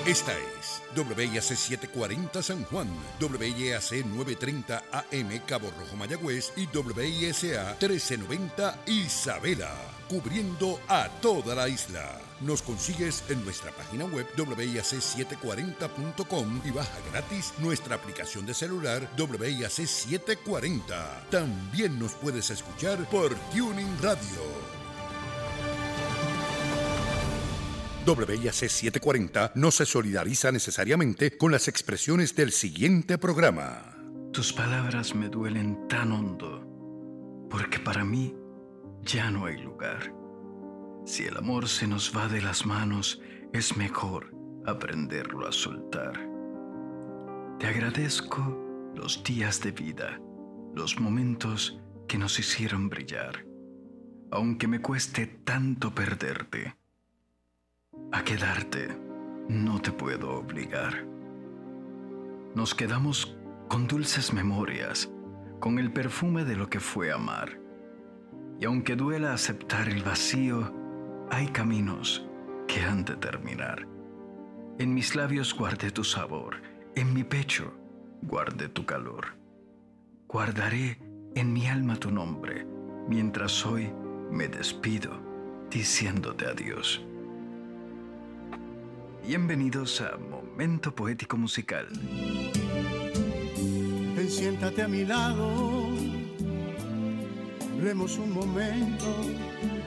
Esta es WIAC 740 San Juan, WIAC 930 AM Cabo Rojo Mayagüez y WISA 1390 Isabela, cubriendo a toda la isla. Nos consigues en nuestra página web WIAC740.com y baja gratis nuestra aplicación de celular WIAC 740. También nos puedes escuchar por Tuning Radio. WIAC 740 no se solidariza necesariamente con las expresiones del siguiente programa. Tus palabras me duelen tan hondo, porque para mí ya no hay lugar. Si el amor se nos va de las manos, es mejor aprenderlo a soltar. Te agradezco los días de vida, los momentos que nos hicieron brillar, aunque me cueste tanto perderte. A quedarte no te puedo obligar. Nos quedamos con dulces memorias, con el perfume de lo que fue amar. Y aunque duela aceptar el vacío, hay caminos que han de terminar. En mis labios guardé tu sabor, en mi pecho guardé tu calor. Guardaré en mi alma tu nombre, mientras hoy me despido diciéndote adiós. Bienvenidos a Momento Poético Musical. Ven, siéntate a mi lado, hablemos un momento